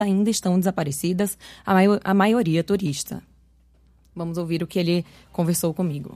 ainda estão desaparecidas, a maioria turista. Vamos ouvir o que ele conversou comigo.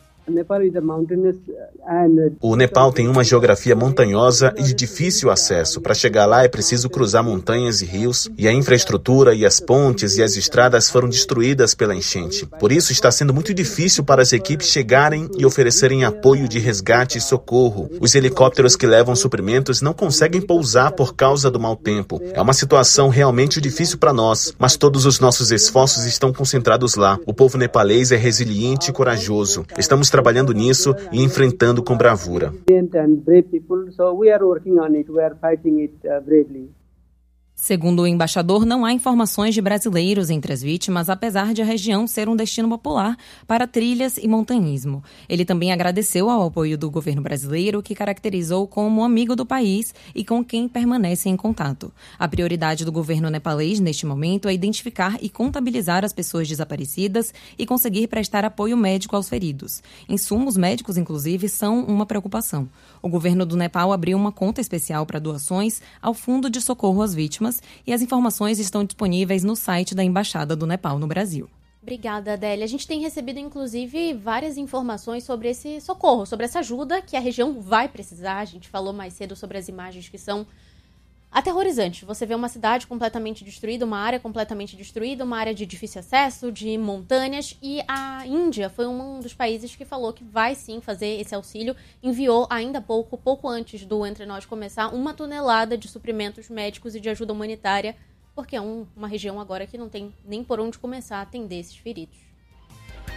O Nepal tem uma geografia montanhosa e de difícil acesso. Para chegar lá é preciso cruzar montanhas e rios, e a infraestrutura e as pontes e as estradas foram destruídas pela enchente. Por isso está sendo muito difícil para as equipes chegarem e oferecerem apoio de resgate e socorro. Os helicópteros que levam suprimentos não conseguem pousar por causa do mau tempo. É uma situação realmente difícil para nós, mas todos os nossos esforços estão concentrados lá. O povo nepalês é resiliente e corajoso. Estamos trabalhando nisso e enfrentando com bravura. Segundo o embaixador, não há informações de brasileiros entre as vítimas, apesar de a região ser um destino popular para trilhas e montanhismo. Ele também agradeceu ao apoio do governo brasileiro, que caracterizou como amigo do país e com quem permanece em contato. A prioridade do governo nepalês, neste momento, é identificar e contabilizar as pessoas desaparecidas e conseguir prestar apoio médico aos feridos. Insumos médicos, inclusive, são uma preocupação. O governo do Nepal abriu uma conta especial para doações ao Fundo de Socorro às Vítimas, e as informações estão disponíveis no site da Embaixada do Nepal no Brasil. Obrigada, Adélia. A gente tem recebido, inclusive, várias informações sobre esse socorro, sobre essa ajuda que a região vai precisar. A gente falou mais cedo sobre as imagens que são aterrorizantes. Você vê uma cidade completamente destruída, uma área completamente destruída, uma área de difícil acesso, de montanhas, e a Índia foi um dos países que falou que vai sim fazer esse auxílio. Enviou ainda pouco antes do Entre Nós começar, 1 tonelada de suprimentos médicos e de ajuda humanitária, porque é uma região agora que não tem nem por onde começar a atender esses feridos.